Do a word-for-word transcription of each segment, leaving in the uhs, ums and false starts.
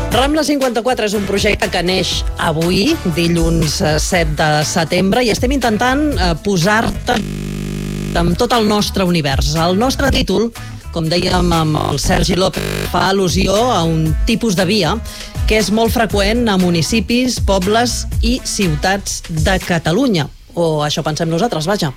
Rambla cinquanta-quatre és un projecte que neix avui, dilluns set de setembre, i estem intentant posar-te amb tot el nostre univers. El nostre títol, com dèiem amb el Sergi López, fa al·lusió a un tipus de via que és molt freqüent a municipis, pobles i ciutats de Catalunya. O això pensem nosaltres, vaja.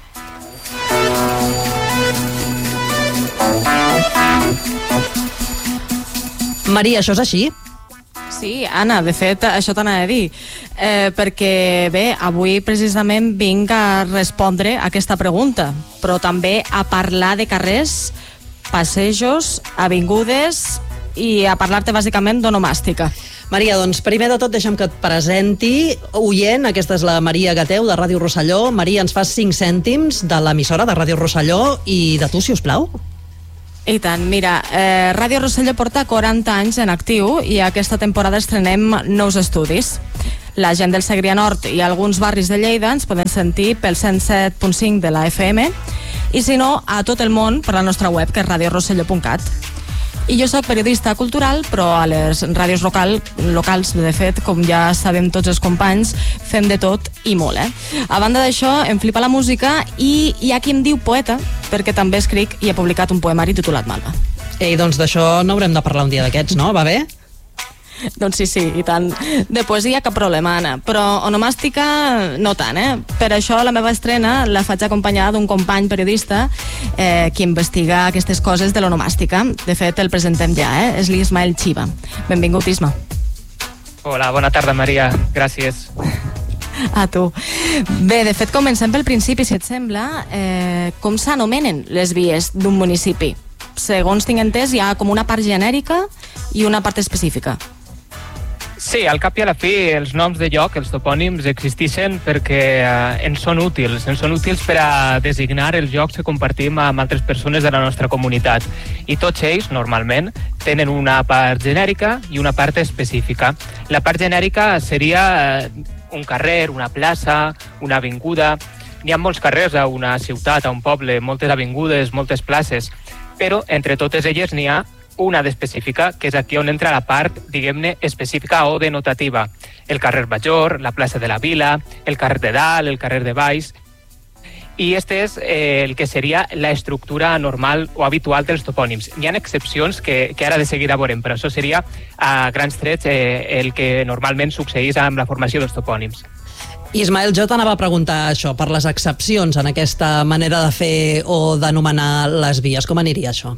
Maria, això és així? Sí, Anna, de fet, això t'anava a dir, eh, perquè bé, avui precisament vinc a respondre a aquesta pregunta, però també a parlar de carrers, passejos, avingudes i a parlar-te bàsicament d'onomàstica. Maria, doncs primer de tot deixa'm que et presenti, oient, aquesta és la Maria Gateu de Ràdio Rosselló. Maria, ens fas cinc cèntims de l'emissora de Ràdio Rosselló i de tu, si us plau. I tant, mira, eh, Ràdio Rosselló porta quaranta anys en actiu i aquesta temporada estrenem nous estudis. La gent del Segrià Nord i alguns barris de Lleida ens poden sentir pel cent set punt cinc de la F M i si no, a tot el món per la nostra web, que és radio rosselló punt cat. I jo sóc periodista cultural, però a les ràdios local, locals, de fet, com ja sabem tots els companys, fem de tot i molt, eh? A banda d'això, em flipa la música i hi ha qui em diu poeta, perquè també escric i he publicat un poemari titulat Malva. Ei, doncs d'això no haurem de parlar un dia d'aquests, no? Va bé? Doncs sí, sí, i tant. De poesia cap problema, Anna, però onomàstica no tant, eh? Per això la meva estrena la faig acompanyada d'un company periodista eh, que investiga aquestes coses de l'onomàstica. De fet, el presentem ja, eh? És l'Ismael Chiva. Benvingut, Isma. Hola, bona tarda, Maria. Gràcies. A tu. Bé, de fet, comencem pel principi, si et sembla. Eh, com s'anomenen les vies d'un municipi? Segons tinc entès, hi ha com una part genèrica i una part específica. Sí, al cap i a la fi els noms de lloc, els topònims, existeixen perquè eh, ens són útils. Ens són útils per a designar els llocs que compartim amb altres persones de la nostra comunitat. I tots ells, normalment, tenen una part genèrica i una part específica. La part genèrica seria eh, un carrer, una plaça, una avinguda. N'hi ha molts carrers a una ciutat, a un poble, moltes avingudes, moltes places, però entre totes elles n'hi ha una d'específica, que és aquí on entra la part, diguem-ne, específica o denotativa. El carrer Major, la plaça de la Vila, el carrer de Dalt, el carrer de Baix. I este és eh, el que seria la estructura normal o habitual dels topònims. Hi ha excepcions que, que ara de seguida veurem, però això seria a grans trets eh, el que normalment succeeix amb la formació dels topònims. Ismael, jo t'anava a preguntar això, per les excepcions en aquesta manera de fer o d'anomenar les vies. Com aniria això?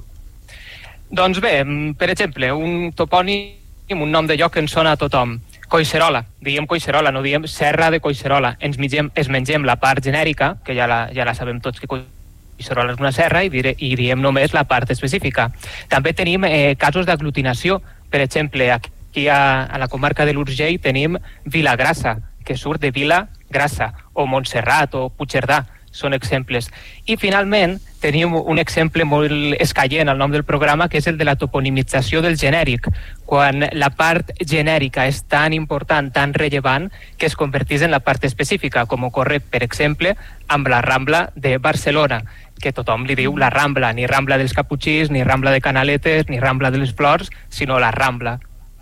Doncs bé, per exemple, un topònim, un nom de lloc que ens sona a tothom. Collserola, diem Collserola, no diem Serra de Collserola. Ens mengem, es mengem la part genèrica, que ja la, ja la sabem tots que Collserola és una serra, i, dire, i diem només la part específica. També tenim eh, casos d'aglutinació. Per exemple, aquí a, a la comarca de l'Urgell tenim Vilagrassa, que surt de Vila Grassa, o Montserrat, o Puigcerdà. Són exemples. I finalment tenim un exemple molt escaient al nom del programa, que és el de la toponimització del genèric, quan la part genèrica és tan important, tan rellevant, que es converteix en la part específica, com ocorre, per exemple, amb la Rambla de Barcelona, que tothom li diu la Rambla, ni Rambla dels Caputxins, ni Rambla de Canaletes, ni Rambla de les Flors, sinó la Rambla.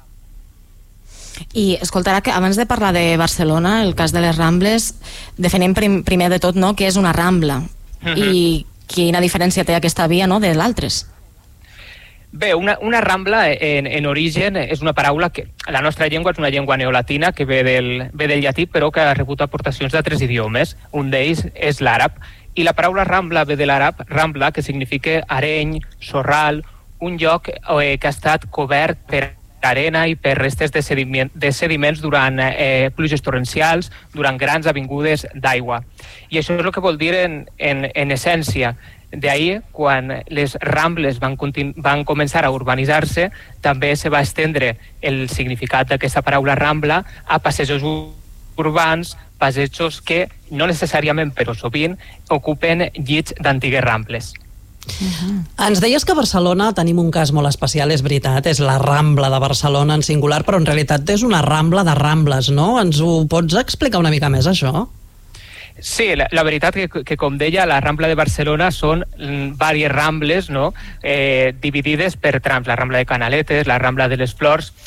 I escoltarà que abans de parlar de Barcelona, el cas de les Rambles, definim prim, primer de tot, no, què és una Rambla uh-huh. i quina diferència té aquesta via, no, de l'altres. Bé, una, una Rambla en, en origen és una paraula que la nostra llengua és una llengua neolatina que ve del, ve del llatí, però que ha rebut aportacions d'altres idiomes. Un d'ells és l'àrab. I la paraula Rambla ve de l'àrab Rambla, que significa areny, sorral, un lloc eh, que ha estat cobert per arena i per restes de, sediment, de sediments durant eh, pluges torrencials, durant grans avingudes d'aigua. I això és el que vol dir en, en, en essència. D'ahir, quan les Rambles van, van començar a urbanitzar-se, també se va estendre el significat d'aquesta paraula Rambla a passejos urbans, passejos que no necessàriament, però sovint, ocupen llits d'antigues Rambles. Uh-huh. Ens deies que a Barcelona tenim un cas molt especial, és veritat, és la Rambla de Barcelona en singular, però en realitat és una Rambla de Rambles, no? Ens ho pots explicar una mica més, això? Sí, la, la veritat que, que, com deia, la Rambla de Barcelona són diverses rambles, no? eh, dividides per trams, la Rambla de Canaletes, la Rambla de les Flors.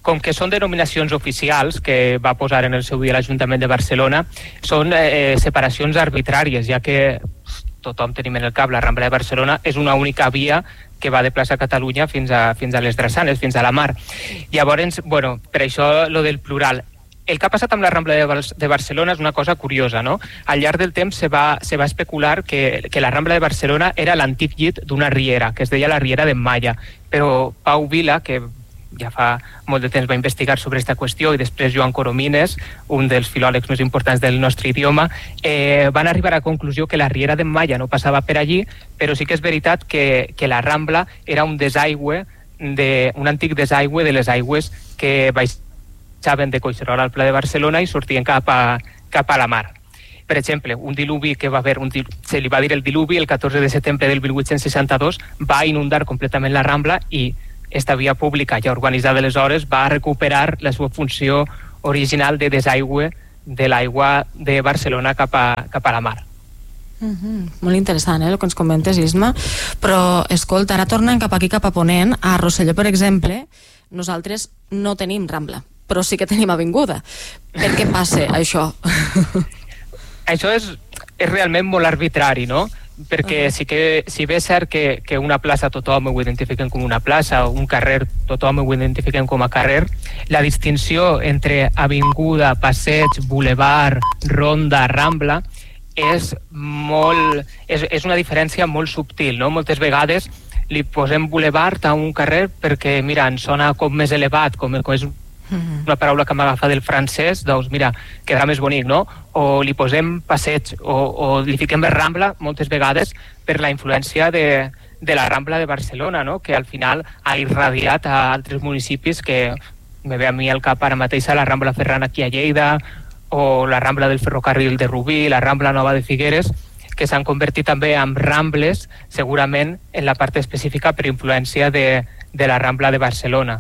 com que són denominacions oficials que va posar en el seu dia l'Ajuntament de Barcelona, són eh, separacions arbitràries, ja que tothom tenim en el cap, la Rambla de Barcelona és una única via que va de plaça Catalunya fins a, fins a les Drassanes, fins a la mar. Llavors, bueno, per això lo del plural. El que ha passat amb la Rambla de, Bar de Barcelona és una cosa curiosa, no? Al llarg del temps se va, se va especular que, que la Rambla de Barcelona era l'antic llit d'una riera, que es deia la riera d'en Malla, però Pau Vila, que ja fa molt de temps va investigar sobre aquesta qüestió, i després Joan Coromines, un dels filòlegs més importants del nostre idioma, eh, van arribar a la conclusió que la riera d'en Malla no passava per allí, però sí que és veritat que, que la Rambla era un desaigüe, de, un antic desaigüe de les aigües que baixaven de Collserola al Pla de Barcelona i sortien cap a, cap a la mar. Per exemple, un diluvi que va haver, un dil... se li va dir el diluvi, el catorze de setembre del mil vuit-cents seixanta-dos, va inundar completament la Rambla i esta via pública ja urbanitzada aleshores va recuperar la seva funció original de desaigüe de l'aigua de Barcelona cap a, cap a la mar. Mm-hmm. Molt interessant, eh, el que ens comentes, Isma. Però, escolta, ara tornant cap aquí, cap a Ponent, a Rosselló, per exemple, nosaltres no tenim Rambla, però sí que tenim avinguda. Per què passa això? Això és, és realment molt arbitrari, no? Perquè uh-huh. sí que, si bé és cert que, que una plaça tothom ho identifiquen com una plaça, o un carrer tothom ho identifiquen com a carrer, la distinció entre avinguda, passeig, bulevard, ronda, rambla, és molt, és, és una diferència molt subtil, no? Moltes vegades li posem bulevard a un carrer perquè, mira, ens sona com més elevat, com, com és una paraula que m'agafa del francès, doncs mira, quedarà més bonic, no? O li posem passeig, o, o li fiquem més Rambla, moltes vegades, per la influència de, de la Rambla de Barcelona, no? Que al final ha irradiat a altres municipis, que me ve a mi al cap ara mateix la Rambla Ferran aquí a Lleida, o la Rambla del Ferrocarril de Rubí, la Rambla Nova de Figueres, que s'han convertit també en rambles, segurament en la part específica per influència de, de la Rambla de Barcelona.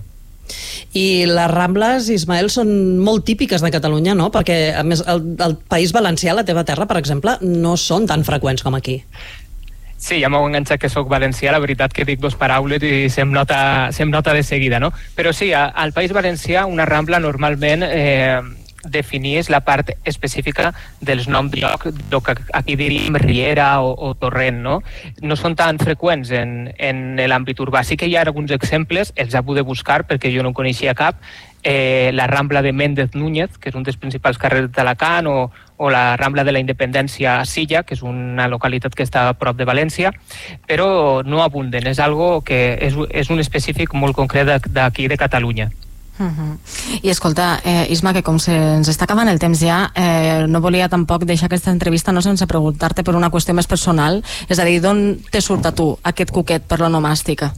I les Rambles, Ismael, són molt típiques de Catalunya, no? Perquè, a més, el, el País Valencià, la teva terra, per exemple, no són tan freqüents com aquí. Sí, ja m'ho enganxat que sóc valencià, la veritat que dic dos paraules i se'm nota, se'm nota de seguida, no? Però sí, al País Valencià una Rambla normalment eh, definís la part específica dels noms de lloc, el que aquí diríem riera o, o torrent, no? No són tan freqüents en, en l'àmbit urbà. Sí que hi ha alguns exemples, els he pogut buscar perquè jo no coneixia cap, eh, la Rambla de Méndez Núñez, que és un dels principals carrers d'Alacant, o, o la Rambla de la Independència a Silla, que és una localitat que està a prop de València, però no abunden, és algo que és, és un específic molt concret d'aquí de Catalunya. Uh-huh. I escolta, eh, Isma, que com se ens està acabant el temps ja, eh, no volia tampoc deixar aquesta entrevista no sense preguntar-te per una qüestió més personal, és a dir, d'on te surt a tu aquest cuquet per l'onomàstica?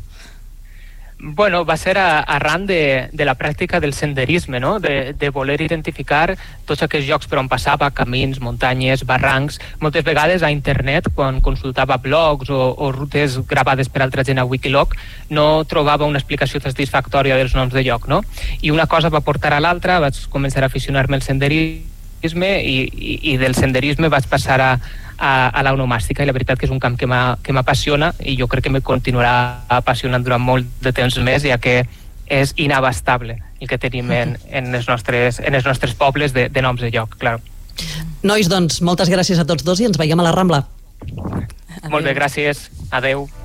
Bueno, va ser a, arran de, de la pràctica del senderisme, no? De, de voler identificar tots aquests llocs per on passava, camins, muntanyes, barrancs. Moltes vegades a internet, quan consultava blogs o, o rutes gravades per altra gent a Wikiloc, no trobava una explicació satisfactòria dels noms de lloc, no? I una cosa va portar a l'altra, vaig començar a aficionar-me al senderisme i, i, i del senderisme vaig passar a a, a l'onomàstica, i la veritat que és un camp que m'apassiona i jo crec que me continuarà apassionant durant molt de temps més, ja que és inabastable el que tenim en, en, els, nostres, en els nostres pobles de, de noms de lloc, clar. Nois, doncs, moltes gràcies a tots dos i ens veiem a la Rambla. Adeu. Molt bé, gràcies. Adeu.